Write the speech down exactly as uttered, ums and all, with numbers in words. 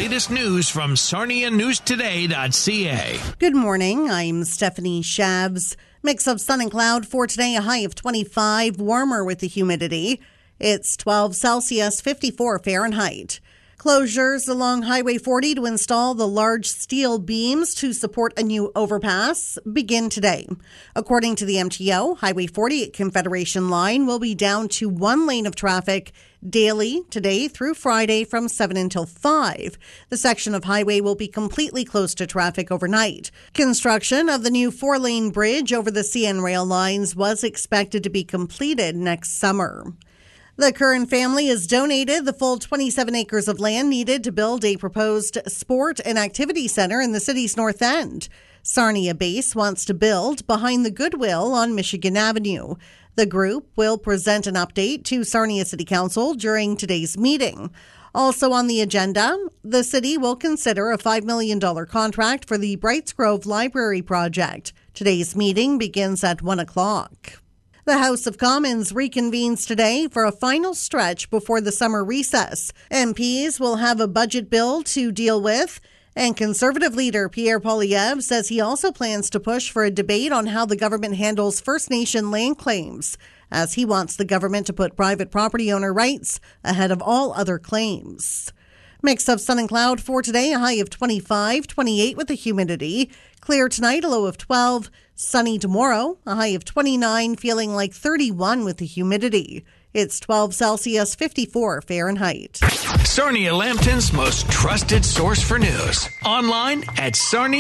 latest news from Sarnia News Today dot C A. Good morning. I'm Stephanie Shabs. Mix of sun and cloud for today, a high of twenty-five, warmer with the humidity. It's twelve Celsius, fifty-four Fahrenheit. Closures along Highway forty to install the large steel beams to support a new overpass begin today. According to the M T O, Highway forty at Confederation Line will be down to one lane of traffic daily today through Friday from seven until five. The section of highway will be completely closed to traffic overnight. Construction of the new four-lane bridge over the C N rail lines was expected to be completed next summer. The Curran family has donated the full twenty-seven acres of land needed to build a proposed sport and activity center in the city's north end. Sarnia Base wants to build behind the Goodwill on Michigan Avenue. The group will present an update to Sarnia City Council during today's meeting. Also on the agenda, the city will consider a five million dollars contract for the Brights Grove Library project. Today's meeting begins at one o'clock. The House of Commons reconvenes today for a final stretch before the summer recess. M Ps will have a budget bill to deal with, and Conservative leader Pierre Poilievre says he also plans to push for a debate on how the government handles First Nation land claims, as he wants the government to put private property owner rights ahead of all other claims. Mix of sun and cloud for today, a high of twenty-five, twenty-eight with the humidity. Clear tonight, a low of twelve. Sunny tomorrow, a high of twenty-nine, feeling like thirty-one with the humidity. It's twelve Celsius, fifty-four Fahrenheit. Sarnia Lambton's most trusted source for news. Online at Sarnia.